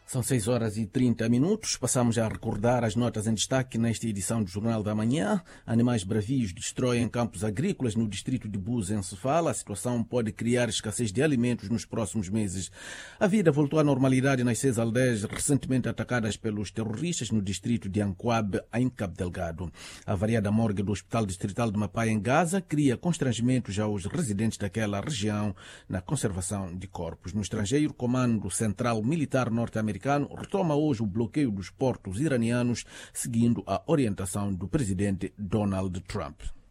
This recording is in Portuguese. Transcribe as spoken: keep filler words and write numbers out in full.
São seis horas e trinta minutos. Passamos a recordar as notas em destaque nesta edição do Jornal da Manhã. Animais bravios destroem campos agrícolas no distrito de Buza, em Sofala. A situação pode criar escassez de alimentos nos próximos meses. A vida voltou à normalidade nas seis aldeias recentemente atacadas pelos terroristas no distrito de Anquab, em Cabo Delgado. A variada morgue do Hospital Distrital de Mapai, em Gaza, cria constrangimentos aos residentes daquela região na conservação de corpos. No estrangeiro, o Comando Central Militar Norte-Americano retoma hoje o bloqueio dos portos iranianos, seguindo a orientação do presidente Donald Trump.